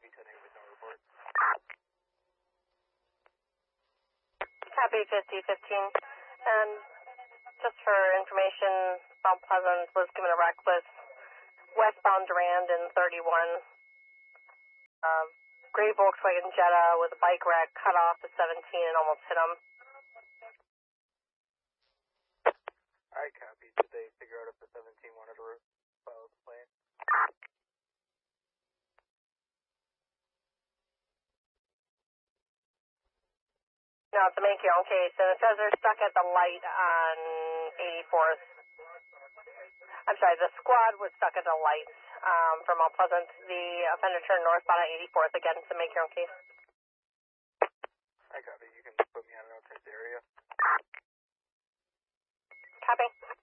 copy 10-8 with no report. Copy 50-15. And just for information, Mount Pleasant was given a wreck with westbound Durand in 31. Gray Volkswagen Jetta with a bike wreck cut off the 17 and almost hit him. Alright, copy. Did they figure out if the 17 wanted to follow the plane? No, it's a make your own case, and it says they're stuck at the light on 84th. I'm sorry, the squad was stuck at the light from Mount Pleasant. The offender turned northbound at 84th. Again, it's a make your own case. Alright, copy. You can put me on an alternate area. Copy.